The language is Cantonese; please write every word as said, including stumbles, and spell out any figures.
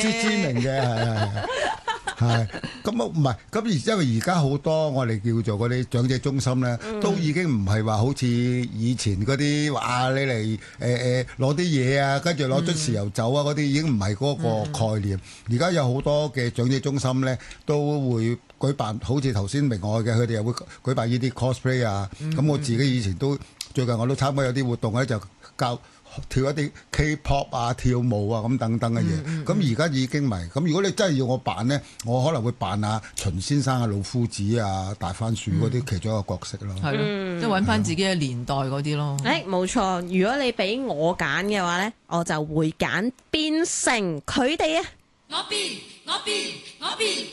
知知名嘅，係係係。咁啊唔係，咁而因為而家好多我哋叫做嗰啲長者中心咧， 嗯、 都已經唔係話好似以前嗰啲話你嚟誒誒攞啲嘢啊，跟住攞樽豉油酒啊嗰啲，已經唔係嗰個概念。而家、嗯、有好多嘅長者中心咧，都會舉辦好似頭先明愛嘅，佢哋又會舉辦呢啲 cosplay 啊。咁、嗯、我自己以前都最近我都參加有啲活動咧，就教跳一啲 K-pop 啊、跳舞啊咁等等嘅嘢。咁而家已經唔係。咁如果你真係要我扮呢，我可能會扮下秦先生啊、老夫子啊、大番薯嗰啲其中一個角色咯。 係咯、嗯，即係揾翻自己嘅年代嗰啲咯。 誒冇錯，如果你俾我揀嘅話呢，我就會揀變成佢哋啊！ 我變，我變，我變。